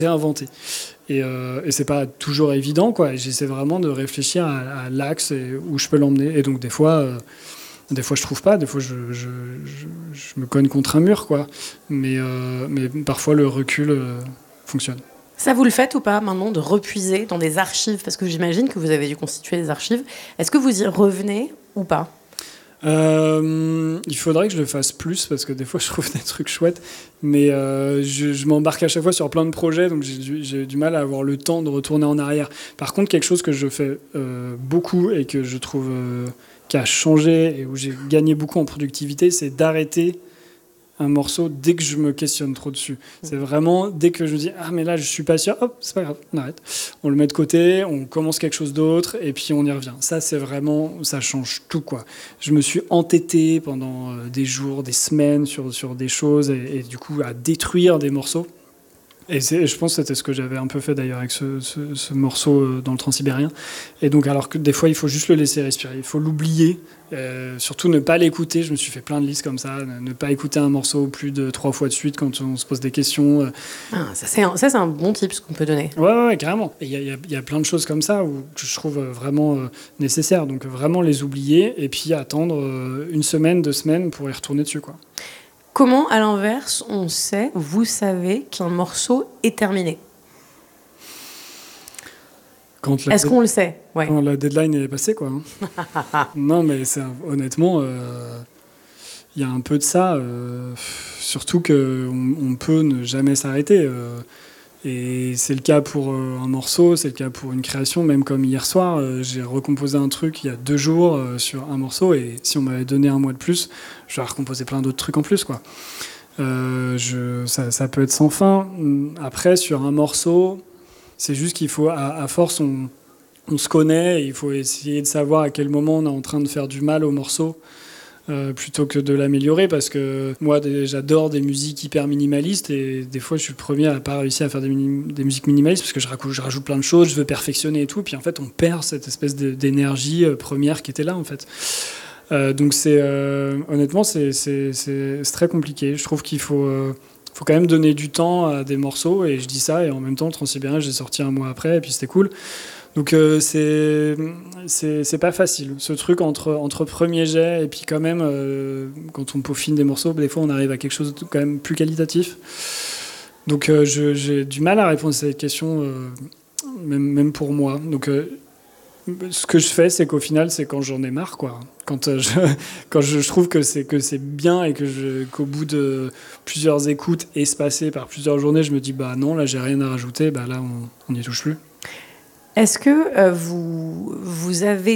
réinventer. Et c'est pas toujours évident, quoi. Et j'essaie vraiment de réfléchir à l'axe où je peux l'emmener. Et donc des fois je trouve pas, des fois je me cogne contre un mur, quoi. Mais parfois le recul fonctionne. Ça, vous le faites ou pas maintenant, de repuiser dans des archives? Parce que j'imagine que vous avez dû constituer des archives. Est-ce que vous y revenez ou pas? Il faudrait que je le fasse plus parce que des fois je trouve des trucs chouettes, mais je m'embarque à chaque fois sur plein de projets, donc j'ai du mal à avoir le temps de retourner en arrière. Par contre, quelque chose que je fais beaucoup et que je trouve qui a changé et où j'ai gagné beaucoup en productivité, c'est d'arrêter un morceau dès que je me questionne trop dessus. C'est vraiment dès que je me dis ah mais là je suis pas sûr, hop, c'est pas grave, on arrête. On le met de côté, on commence quelque chose d'autre et puis on y revient. Ça c'est vraiment, ça change tout, quoi. Je me suis entêté pendant des jours, des semaines sur des choses et du coup à détruire des morceaux. Et je pense que c'était ce que j'avais un peu fait d'ailleurs avec ce morceau dans le Transsibérien. Et donc, alors que des fois, il faut juste le laisser respirer, il faut l'oublier, surtout ne pas l'écouter. Je me suis fait plein de listes comme ça, ne pas écouter un morceau plus de 3 fois de suite quand on se pose des questions. Ça, c'est un bon tip qu'on peut donner. Ouais, carrément. Il y a plein de choses comme ça que je trouve vraiment nécessaires. Donc, vraiment les oublier et puis attendre une semaine, 2 semaines pour y retourner dessus, quoi. Comment, à l'inverse, vous savez qu'un morceau est terminé? Est-ce qu'on le sait? Ouais. Quand la deadline est passée, quoi. Non, mais honnêtement, y a un peu de ça. Surtout qu'on peut ne jamais s'arrêter. Et c'est le cas pour un morceau, c'est le cas pour une création. Même comme hier soir, j'ai recomposé un truc il y a 2 jours sur un morceau. Et si on m'avait donné un mois de plus, j'aurais recomposé plein d'autres trucs en plus, quoi. Ça peut être sans fin. Après, sur un morceau, c'est juste qu'il faut, à force, on se connaît. Et il faut essayer de savoir à quel moment on est en train de faire du mal au morceau. Plutôt que de l'améliorer, parce que moi j'adore des musiques hyper minimalistes et des fois je suis le premier à pas réussir à faire des musiques minimalistes parce que je rajoute plein de choses, je veux perfectionner et tout, puis en fait on perd cette espèce d'énergie première qui était là, en fait. Donc honnêtement c'est très compliqué. Je trouve qu'il faut quand même donner du temps à des morceaux, et je dis ça, et en même temps le Transsibérien j'ai sorti un mois après et puis c'était cool. Donc c'est pas facile, ce truc entre premier jet et puis quand même quand on peaufine des morceaux, des fois on arrive à quelque chose de quand même plus qualitatif. Donc j'ai du mal à répondre à cette question, même pour moi. Donc ce que je fais, c'est qu'au final, c'est quand j'en ai marre, quoi. Quand je trouve que c'est bien et qu'au bout de plusieurs écoutes espacées par plusieurs journées, je me dis bah non, là j'ai rien à rajouter, bah là on n'y touche plus. Est-ce que vous avez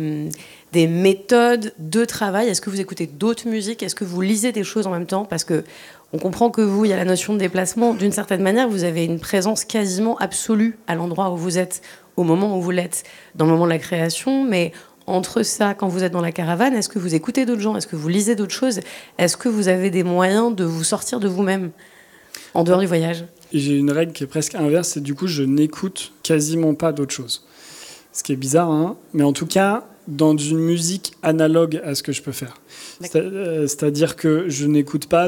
des méthodes de travail? Est-ce que vous écoutez d'autres musiques? Est-ce que vous lisez des choses en même temps? Parce que on comprend que vous, il y a la notion de déplacement. D'une certaine manière, vous avez une présence quasiment absolue à l'endroit où vous êtes, au moment où vous l'êtes, dans le moment de la création. Mais entre ça, quand vous êtes dans la caravane, est-ce que vous écoutez d'autres gens? Est-ce que vous lisez d'autres choses? Est-ce que vous avez des moyens de vous sortir de vous-même en dehors du voyage? Et j'ai une règle qui est presque inverse, c'est du coup je n'écoute quasiment pas d'autres choses. Ce qui est bizarre, hein, mais en tout cas dans une musique analogue à ce que je peux faire. C'est-à-dire que je n'écoute pas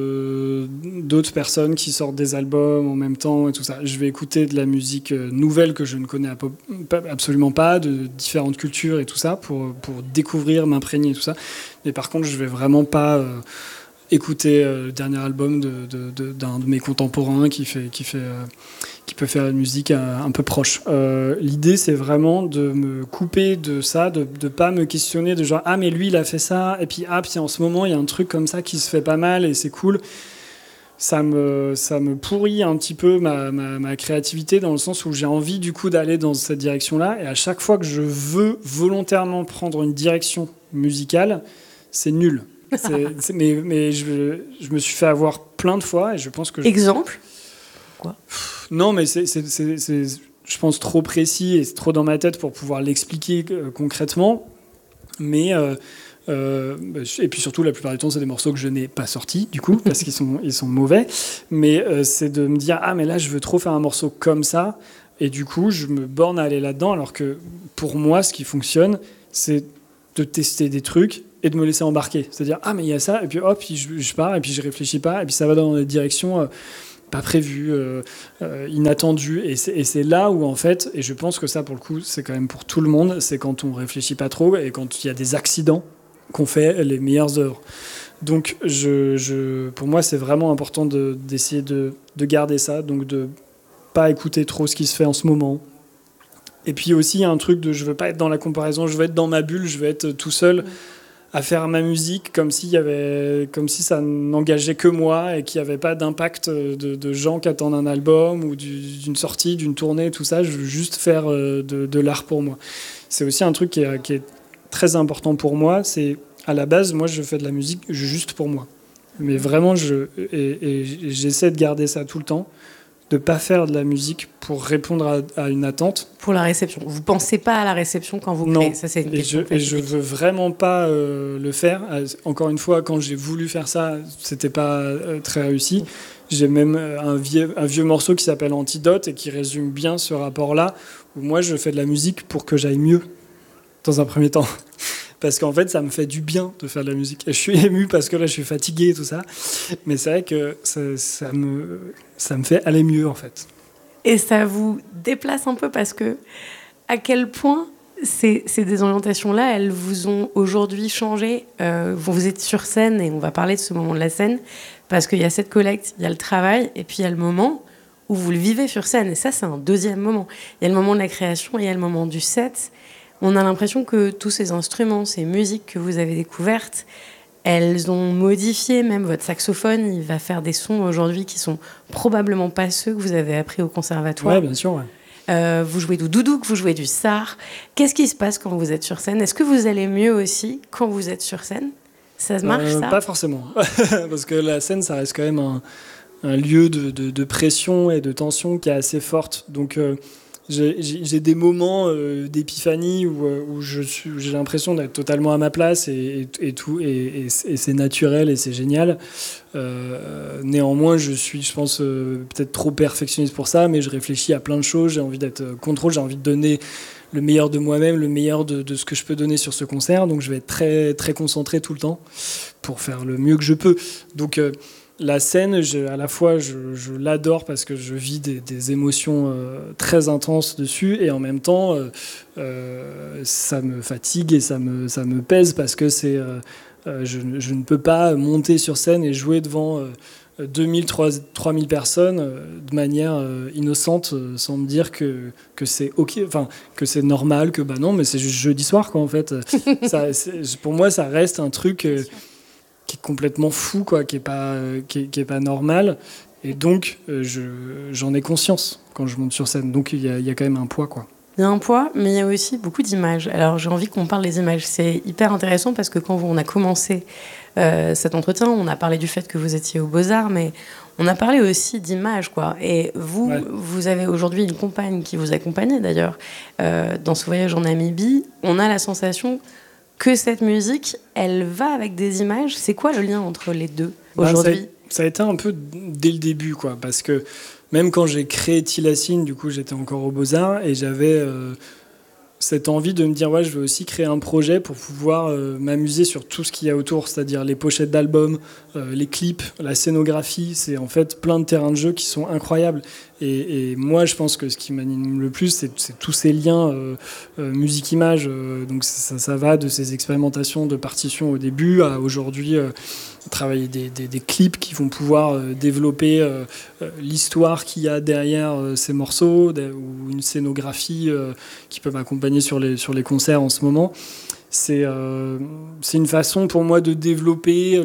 d'autres personnes qui sortent des albums en même temps et tout ça. Je vais écouter de la musique nouvelle que je ne connais absolument pas, de différentes cultures et tout ça, pour découvrir, m'imprégner et tout ça. Mais par contre, je vais vraiment pas écouter le dernier album d'un de mes contemporains qui peut faire une musique un peu proche. L'idée, c'est vraiment de me couper de ça, de pas me questionner de genre ah mais lui il a fait ça et puis puis en ce moment il y a un truc comme ça qui se fait pas mal et c'est cool. Ça me pourrit un petit peu ma créativité, dans le sens où j'ai envie du coup d'aller dans cette direction-là, et à chaque fois que je veux volontairement prendre une direction musicale, c'est nul. Mais je me suis fait avoir plein de fois, et je pense que... Exemple ? Quoi ? Non, mais c'est, je pense, trop précis et c'est trop dans ma tête pour pouvoir l'expliquer concrètement. Mais... et puis surtout, la plupart du temps, c'est des morceaux que je n'ai pas sortis, du coup, parce qu'ils sont mauvais. Mais c'est de me dire, ah, mais là, je veux trop faire un morceau comme ça. Et du coup, je me borne à aller là-dedans, alors que pour moi, ce qui fonctionne, c'est de tester des trucs et de me laisser embarquer. C'est-à-dire, ah, mais il y a ça, et puis hop, je pars, et puis je réfléchis pas, et puis ça va dans des directions pas prévues, inattendues. Et c'est là où, en fait, et je pense que ça, pour le coup, c'est quand même pour tout le monde, c'est quand on réfléchit pas trop et quand il y a des accidents qu'on fait les meilleures œuvres. Donc, pour moi, c'est vraiment important d'essayer de garder ça, donc de pas écouter trop ce qui se fait en ce moment. Et puis aussi, il y a un truc de je veux pas être dans la comparaison, je veux être dans ma bulle, je veux être tout seul à faire ma musique comme si ça n'engageait que moi et qu'il n'y avait pas d'impact de gens qui attendent un album ou d'une sortie, d'une tournée, tout ça. Je veux juste faire de l'art pour moi. C'est aussi un truc qui est très important pour moi. C'est à la base, moi, je fais de la musique juste pour moi. Mais vraiment, et j'essaie de garder ça tout le temps, de ne pas faire de la musique pour répondre à une attente. Pour la réception. Vous ne pensez pas à la réception quand vous créez. Ça, c'est une question et je ne veux vraiment pas le faire. Encore une fois, quand j'ai voulu faire ça, ce n'était pas très réussi. J'ai même un vieux morceau qui s'appelle Antidote et qui résume bien ce rapport-là, où moi, je fais de la musique pour que j'aille mieux, dans un premier temps. Parce qu'en fait, ça me fait du bien de faire de la musique. Et je suis ému parce que là, je suis fatigué et tout ça. Mais c'est vrai que ça me fait aller mieux, en fait. Et ça vous déplace un peu parce que à quel point ces désorientations-là, elles vous ont aujourd'hui changé. Vous êtes sur scène et on va parler de ce moment de la scène parce qu'il y a cette collecte, il y a le travail et puis il y a le moment où vous le vivez sur scène. Et ça, c'est un deuxième moment. Il y a le moment de la création, il y a le moment du set. On a l'impression que tous ces instruments, ces musiques que vous avez découvertes, elles ont modifié même votre saxophone. Il va faire des sons aujourd'hui qui sont probablement pas ceux que vous avez appris au conservatoire. Oui, bien sûr, ouais. Vous jouez du doudouk, vous jouez du sar. Qu'est-ce qui se passe quand vous êtes sur scène? Est-ce que vous allez mieux aussi quand vous êtes sur scène? Ça marche, ça? Pas forcément. Parce que la scène, ça reste quand même un lieu de pression et de tension qui est assez forte. Donc, j'ai des moments d'épiphanie où j'ai l'impression d'être totalement à ma place et c'est naturel et c'est génial. Néanmoins, je pense, peut-être trop perfectionniste pour ça, mais je réfléchis à plein de choses. J'ai envie d'être contrôle, j'ai envie de donner le meilleur de moi-même, le meilleur de ce que je peux donner sur ce concert. Donc, je vais être très, très concentré tout le temps pour faire le mieux que je peux. Donc, la scène, à la fois, je l'adore parce que je vis des émotions très intenses dessus et en même temps, ça me fatigue et ça me pèse parce que je ne peux pas monter sur scène et jouer devant 2000, 3000 personnes de manière innocente sans me dire que c'est OK, enfin, que c'est normal, que bah non, mais c'est juste jeudi soir, quoi, en fait. Pour moi, ça reste un truc qui est complètement fou, quoi, qui est pas normal. Et donc, j'en ai conscience quand je monte sur scène. Donc, il y a quand même un poids, quoi. Il y a un poids, mais il y a aussi beaucoup d'images. Alors, j'ai envie qu'on parle des images. C'est hyper intéressant parce que quand on a commencé cet entretien, on a parlé du fait que vous étiez aux Beaux-Arts, mais on a parlé aussi d'images, quoi. Et vous, ouais. Vous avez aujourd'hui une compagne qui vous accompagne, d'ailleurs, dans ce voyage en Namibie. On a la sensation que cette musique, elle va avec des images. C'est quoi le lien entre les deux aujourd'hui ? Ça a été un peu dès le début, quoi, parce que même quand j'ai créé Tilacine, du coup, j'étais encore aux Beaux-Arts et j'avais cette envie de me dire, ouais, je veux aussi créer un projet pour pouvoir m'amuser sur tout ce qu'il y a autour, c'est-à-dire les pochettes d'albums, les clips, la scénographie. C'est en fait plein de terrains de jeu qui sont incroyables. Et moi, je pense que ce qui m'anime le plus, c'est tous ces liens musique-image. Donc ça va de ces expérimentations de partitions au début à aujourd'hui travailler des clips qui vont pouvoir développer l'histoire qu'il y a derrière ces morceaux ou une scénographie qui peut m'accompagner sur les concerts en ce moment. C'est une façon pour moi de développer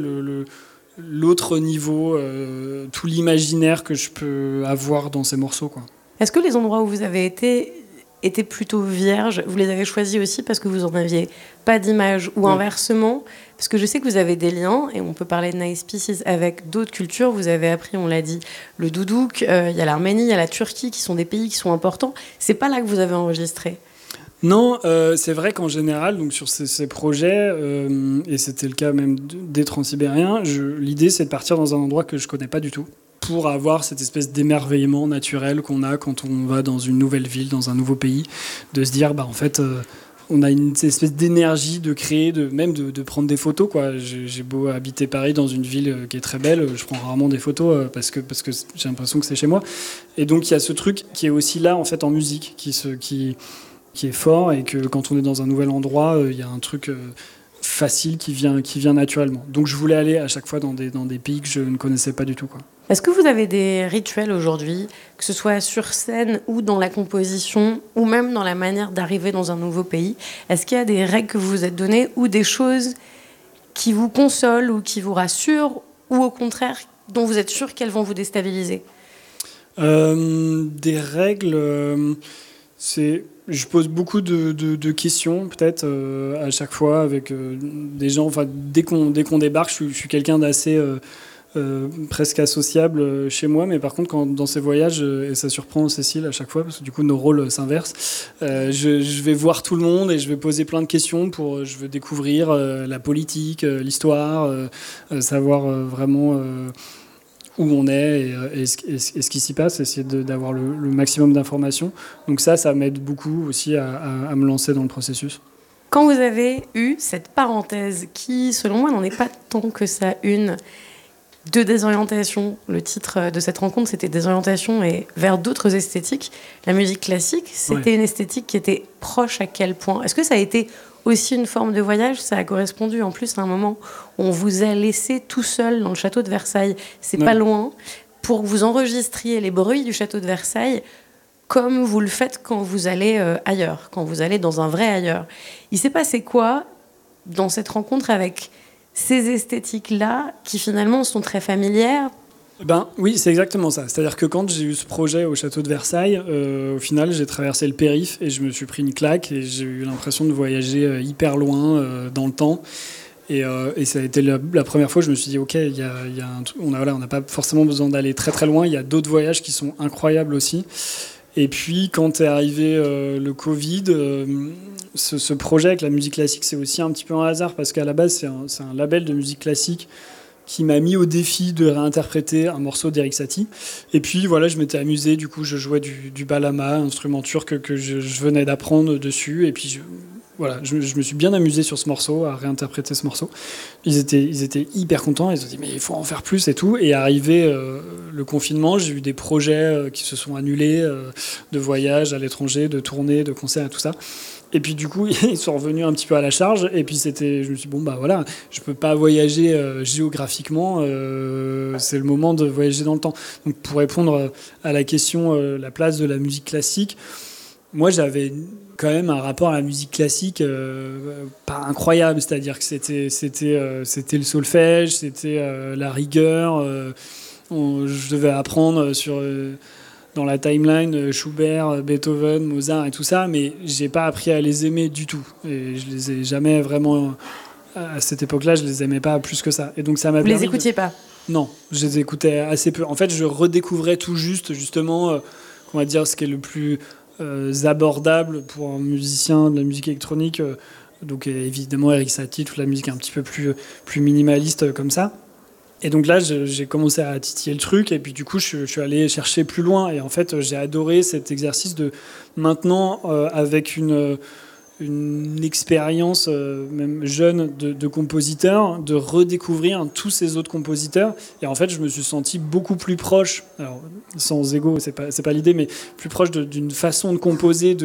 l'autre niveau, tout l'imaginaire que je peux avoir dans ces morceaux, quoi. Est-ce que les endroits où vous avez été étaient plutôt vierges? Vous les avez choisis aussi parce que vous n'en aviez pas d'image ou inversement? Parce que je sais que vous avez des liens, et on peut parler de Nice Pieces avec d'autres cultures. Vous avez appris, on l'a dit, le doudouk, il y a l'Arménie, il y a la Turquie, qui sont des pays qui sont importants. C'est pas là que vous avez enregistré? Non, c'est vrai qu'en général, donc sur ces projets, et c'était le cas même des Transsibériens, l'idée c'est de partir dans un endroit que je connais pas du tout, pour avoir cette espèce d'émerveillement naturel qu'on a quand on va dans une nouvelle ville, dans un nouveau pays, de se dire, bah en fait, on a une espèce d'énergie de créer, même de prendre des photos, quoi. J'ai beau habiter Paris dans une ville qui est très belle, je prends rarement des photos parce que j'ai l'impression que c'est chez moi. Et donc il y a ce truc qui est aussi là en fait en musique, qui est fort, et que quand on est dans un nouvel endroit, il y a un truc facile qui vient naturellement. Donc je voulais aller à chaque fois dans des pays que je ne connaissais pas du tout, quoi. Est-ce que vous avez des rituels aujourd'hui, que ce soit sur scène ou dans la composition, ou même dans la manière d'arriver dans un nouveau pays? Est-ce qu'il y a des règles que vous vous êtes données, ou des choses qui vous consolent ou qui vous rassurent, ou au contraire, dont vous êtes sûr qu'elles vont vous déstabiliser? Des règles, je pose beaucoup de questions, peut-être, à chaque fois, avec des gens. Enfin, dès qu'on débarque, je suis quelqu'un d'assez presque associable chez moi, mais par contre, dans ces voyages, et ça surprend Cécile à chaque fois, parce que du coup, nos rôles s'inversent, je vais voir tout le monde et je vais poser plein de questions je veux découvrir la politique, l'histoire, savoir vraiment où on est et ce qui s'y passe, essayer d'avoir le maximum d'informations. Donc ça m'aide beaucoup aussi à me lancer dans le processus. Quand vous avez eu cette parenthèse qui, selon moi, n'en est pas tant que ça une, de désorientation, le titre de cette rencontre, c'était Désorientation et vers d'autres esthétiques. La musique classique, c'était une esthétique qui était proche à quel point? Est-ce que ça a été aussi une forme de voyage? Ça a correspondu en plus à un moment où on vous a laissé tout seul dans le château de Versailles. C'est pas loin. Pour que vous enregistriez les bruits du château de Versailles comme vous le faites quand vous allez ailleurs, quand vous allez dans un vrai ailleurs. Il s'est passé quoi dans cette rencontre avec ces esthétiques-là qui finalement sont très familières? Oui, c'est exactement ça. C'est-à-dire que quand j'ai eu ce projet au château de Versailles, au final, j'ai traversé le périph' et je me suis pris une claque et j'ai eu l'impression de voyager hyper loin dans le temps. Et ça a été la première fois que je me suis dit, ok, il y a on n'a pas forcément besoin d'aller très très loin. Il y a d'autres voyages qui sont incroyables aussi. Et puis, quand est arrivé le Covid, ce projet avec la musique classique, c'est aussi un petit peu un hasard parce qu'à la base, c'est un label de musique classique qui m'a mis au défi de réinterpréter un morceau d'Erik Satie. Et puis voilà, je m'étais amusé, du coup je jouais du balama, instrument turc que je venais d'apprendre dessus, et puis je me suis bien amusé sur ce morceau, à réinterpréter ce morceau. Ils étaient hyper contents, ils se sont dit mais il faut en faire plus et tout. Et arrivé le confinement, j'ai eu des projets qui se sont annulés, de voyages à l'étranger, de tournées, de concerts et tout ça. Et puis du coup, ils sont revenus un petit peu à la charge. Et puis je me suis dit, je peux pas voyager géographiquement. C'est le moment de voyager dans le temps. Donc pour répondre à la question, la place de la musique classique, moi j'avais quand même un rapport à la musique classique pas incroyable. C'est-à-dire que c'était le solfège, c'était la rigueur. Je devais apprendre dans la timeline Schubert, Beethoven, Mozart et tout ça, mais j'ai pas appris à les aimer du tout. Et je les ai jamais vraiment... À cette époque-là, je les aimais pas plus que ça. Et donc ça m'a Vous les écoutiez pas? Non, je les écoutais assez peu. En fait, je redécouvrais tout juste, justement, on va dire, ce qui est le plus abordable pour un musicien de la musique électronique. Donc évidemment, Erik Satie, toute la musique un petit peu plus minimaliste comme ça. Et donc là, j'ai commencé à titiller le truc, et puis du coup, je suis allé chercher plus loin. Et en fait, j'ai adoré cet exercice de maintenant, avec une expérience même jeune de compositeur, de redécouvrir tous ces autres compositeurs. Et en fait, je me suis senti beaucoup plus proche, alors sans ego, c'est pas l'idée, mais plus proche d'une façon de composer,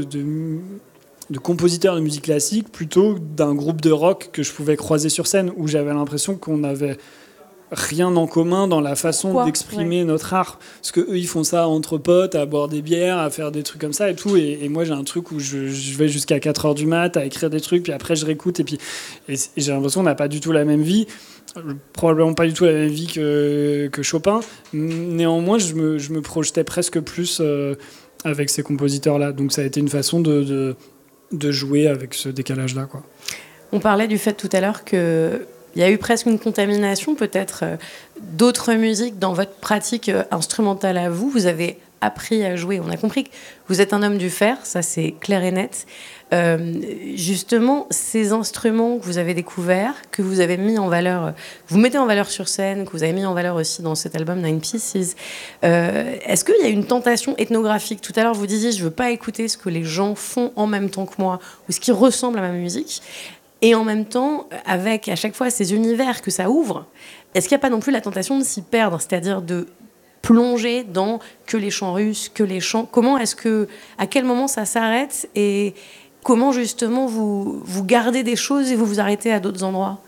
de compositeurs de musique classique, plutôt d'un groupe de rock que je pouvais croiser sur scène, où j'avais l'impression qu'on avait rien en commun dans la façon d'exprimer notre art, parce que eux ils font ça entre potes, à boire des bières, à faire des trucs comme ça et tout, et moi j'ai un truc où je vais jusqu'à 4h du mat à écrire des trucs, puis après je réécoute, et j'ai l'impression qu'on n'a pas du tout la même vie, probablement pas du tout la même vie que Chopin. Néanmoins je me projetais presque plus avec ces compositeurs là, donc ça a été une façon de jouer avec ce décalage là, quoi. On parlait du fait tout à l'heure que il y a eu presque une contamination, peut-être, d'autres musiques dans votre pratique instrumentale à vous. Vous avez appris à jouer. On a compris que vous êtes un homme du fer, ça c'est clair et net. Justement, ces instruments que vous avez découverts, que vous avez mis en valeur, vous mettez en valeur sur scène, que vous avez mis en valeur aussi dans cet album Nine Pieces, est-ce qu'il y a une tentation ethnographique? Tout à l'heure, vous disiez, je veux pas écouter ce que les gens font en même temps que moi, ou ce qui ressemble à ma musique. Et en même temps, avec à chaque fois ces univers que ça ouvre, est-ce qu'il n'y a pas non plus la tentation de s'y perdre, c'est-à-dire de plonger dans que les chants russes, que les chants... À quel moment ça s'arrête et comment justement vous gardez des choses et vous vous arrêtez à d'autres endroits?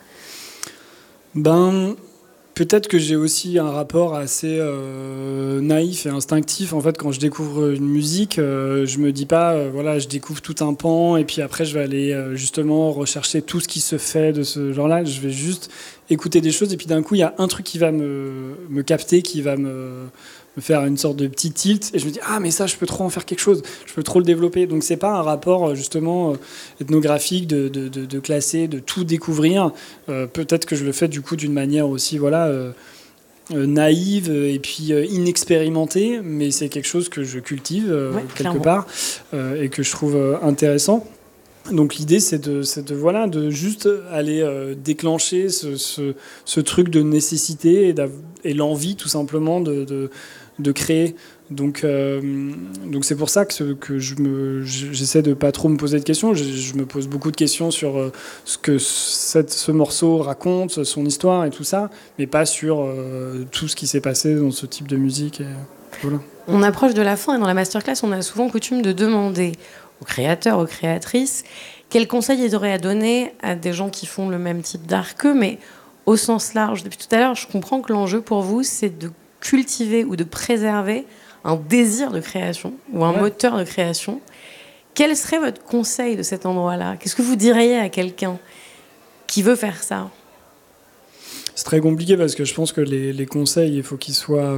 Peut-être que j'ai aussi un rapport assez naïf et instinctif. En fait, quand je découvre une musique, je me dis pas, voilà, je découvre tout un pan et puis après je vais aller justement rechercher tout ce qui se fait de ce genre-là. Je vais juste écouter des choses et puis d'un coup, il y a un truc qui va me capter, qui va me faire une sorte de petit tilt et je me dis mais ça je peux trop en faire quelque chose, je peux trop le développer. Donc c'est pas un rapport justement ethnographique de classer, de tout découvrir. Peut-être que je le fais du coup d'une manière aussi naïve et puis inexpérimentée, mais c'est quelque chose que je cultive quelque part et que je trouve intéressant. Donc l'idée c'est de juste aller déclencher ce truc de nécessité et l'envie tout simplement de créer. Donc c'est pour ça que j'essaie de pas trop me poser de questions. Je me pose beaucoup de questions sur ce que ce morceau raconte, son histoire et tout ça, mais pas sur tout ce qui s'est passé dans ce type de musique. Voilà. On approche de la fin et dans la masterclass, on a souvent coutume de demander aux créateurs, aux créatrices, quels conseils ils auraient à donner à des gens qui font le même type d'art qu'eux, mais au sens large. Depuis tout à l'heure, je comprends que l'enjeu pour vous, c'est de cultiver ou de préserver un désir de création ou un moteur de création. Quel serait votre conseil de cet endroit-là? Qu'est-ce que vous diriez à quelqu'un qui veut faire ça? C'est très compliqué parce que je pense que les conseils, il faut qu'ils soient...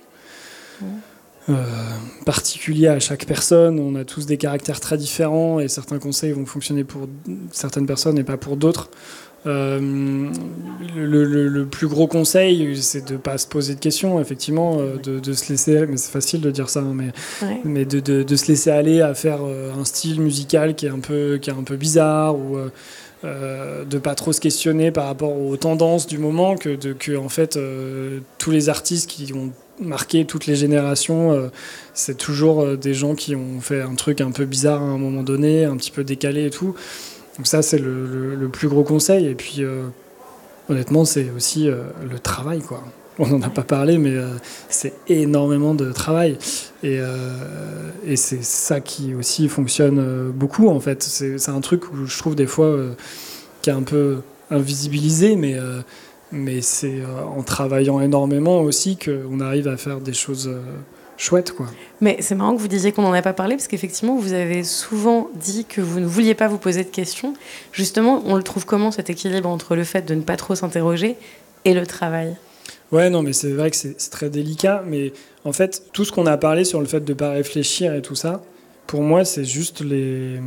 particulier à chaque personne. On a tous des caractères très différents et certains conseils vont fonctionner pour certaines personnes et pas pour d'autres. Le plus gros conseil, c'est de ne pas se poser de questions, effectivement, de se laisser, mais c'est facile de dire ça, mais de se laisser aller à faire un style musical qui est un peu bizarre ou de pas trop se questionner par rapport aux tendances du moment, que en fait tous les artistes qui ont marqué toutes les générations, c'est toujours des gens qui ont fait un truc un peu bizarre à un moment donné, un petit peu décalé et tout. Donc ça, c'est le plus gros conseil. Et puis, honnêtement, c'est aussi le travail, quoi. On n'en a pas parlé, mais c'est énormément de travail. Et c'est ça qui aussi fonctionne beaucoup, en fait. C'est un truc où je trouve des fois qui est un peu invisibilisé, mais c'est en travaillant énormément aussi qu'on arrive à faire des choses chouettes, quoi. Mais c'est marrant que vous disiez qu'on n'en a pas parlé, parce qu'effectivement, vous avez souvent dit que vous ne vouliez pas vous poser de questions. Justement, on le trouve comment, cet équilibre entre le fait de ne pas trop s'interroger et le travail? Ouais, non, mais c'est vrai que c'est très délicat, mais en fait, tout ce qu'on a parlé sur le fait de ne pas réfléchir et tout ça, pour moi, c'est juste les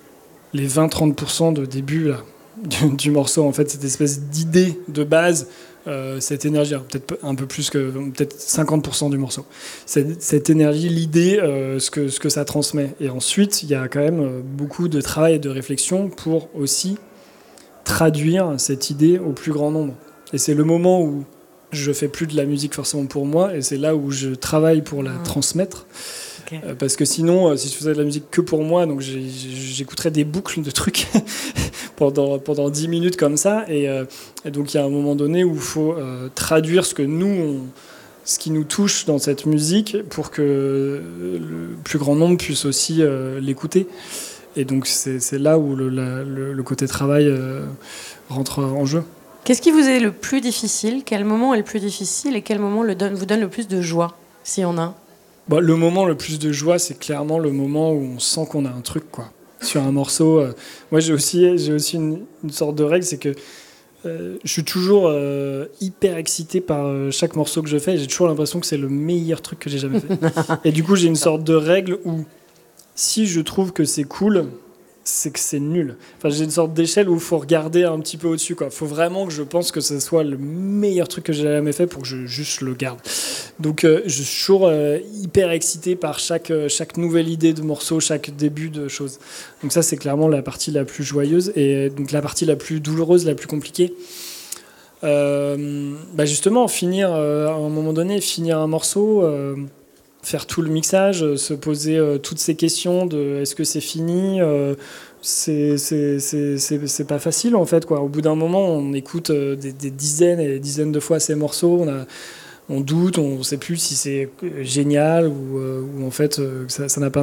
20-30% de début, là, du morceau, en fait, cette espèce d'idée de base, cette énergie, peut-être un peu plus que peut-être 50% du morceau. Cette énergie, l'idée, ce que ça transmet. Et ensuite, il y a quand même beaucoup de travail et de réflexion pour aussi traduire cette idée au plus grand nombre. Et c'est le moment où je fais plus de la musique forcément pour moi, et c'est là où je travaille pour la transmettre. Okay. Parce que sinon, si je faisais de la musique que pour moi, donc j'écouterais des boucles de trucs pendant 10 minutes comme ça. Et donc il y a un moment donné où il faut traduire ce qui nous touche dans cette musique pour que le plus grand nombre puisse aussi l'écouter. Et donc c'est là où le côté travail rentre en jeu. Qu'est-ce qui vous est le plus difficile? Quel moment est le plus difficile et quel moment vous donne le plus de joie, s'il y en a? Le moment le plus de joie, c'est clairement le moment où on sent qu'on a un truc, quoi. Sur un morceau. Moi, j'ai aussi une sorte de règle, c'est que je suis toujours hyper excité par chaque morceau que je fais. J'ai toujours l'impression que c'est le meilleur truc que j'ai jamais fait. Et du coup, j'ai une sorte de règle où si je trouve que c'est cool, c'est que c'est nul. Enfin, j'ai une sorte d'échelle où il faut regarder un petit peu au-dessus, quoi. Faut vraiment que je pense que ce soit le meilleur truc que j'ai jamais fait pour que je juste le garde. Donc, je suis toujours hyper excité par chaque nouvelle idée de morceau, chaque début de choses. Donc ça, c'est clairement la partie la plus joyeuse et donc la partie la plus douloureuse, la plus compliquée. Justement, finir à un moment donné, finir un morceau. Faire tout le mixage, se poser toutes ces questions de est-ce que c'est fini, c'est pas facile en fait, quoi. Au bout d'un moment, on écoute des dizaines et des dizaines de fois ces morceaux, on doute, on ne sait plus si c'est génial ou en fait ça n'a pas